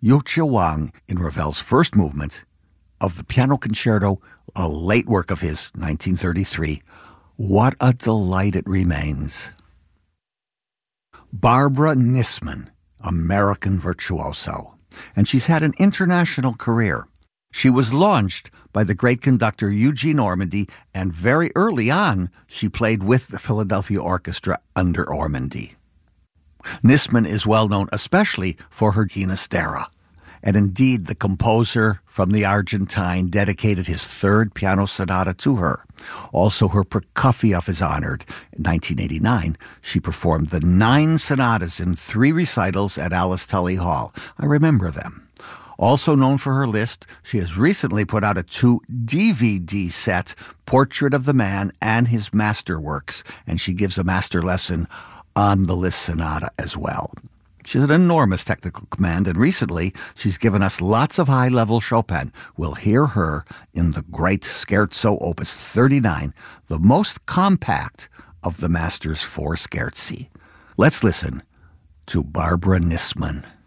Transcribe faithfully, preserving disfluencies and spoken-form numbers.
Yuchia Wang in Ravel's first movement of the Piano Concerto, a late work of his, nineteen thirty-three. What a delight it remains. Barbara Nisman, American virtuoso, and she's had an international career. She was launched by the great conductor Eugene Ormandy, and very early on, she played with the Philadelphia Orchestra under Ormandy. Nisman is well known especially for her Ginastera, and indeed the composer from the Argentine dedicated his third piano sonata to her. Also, her Prokofiev is honored. In nineteen eighty-nine, she performed the nine sonatas in three recitals at Alice Tully Hall. I remember them. Also known for her Liszt, she has recently put out a two D V D set, Portrait of the Man and His Masterworks, and she gives a master lesson on the Liszt Sonata as well. She has an enormous technical command, and recently she's given us lots of high-level Chopin. We'll hear her in the great Scherzo Opus thirty-nine, the most compact of the master's four scherzi. Let's listen to Barbara Nisman.